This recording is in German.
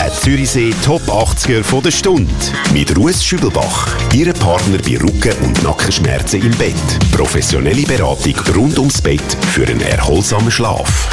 Der Zürichsee Top 80er von der Stunde. Mit Ruth Schübelbach. Ihre Partner bei Rücken- und Nackenschmerzen im Bett. Professionelle Beratung rund ums Bett für einen erholsamen Schlaf.